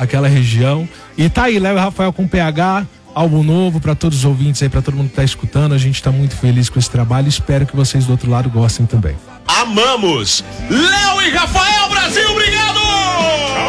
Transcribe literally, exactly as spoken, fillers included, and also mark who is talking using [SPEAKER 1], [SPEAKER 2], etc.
[SPEAKER 1] aquela região. E tá aí, Léo e Rafael com P H, álbum novo pra todos os ouvintes aí, pra todo mundo que tá escutando. A gente tá muito feliz com esse trabalho. Espero que vocês do outro lado gostem também.
[SPEAKER 2] Amamos! Léo e Rafael, Brasil, obrigado!